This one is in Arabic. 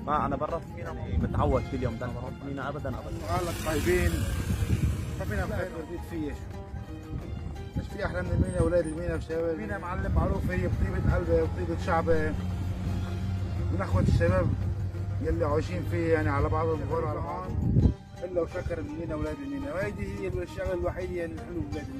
ما انا برا في مينا متعود كل يوم ده بروح مينا ابدا ابدا. اهلك طيبين، ما فينا بخير بيت فيه مش في احلى من المينا. اولاد المينا وشباب المينا معلم معروف هي بطيبه قلبه وطيبه شعبه من اخوه الشباب يلي عايشين فيه، يعني على بعضهم غور على بعض الا وشكر المينا اولاد المينا، وهيدي هي الشغله الوحيده اللي الحلو ببلاد المينا.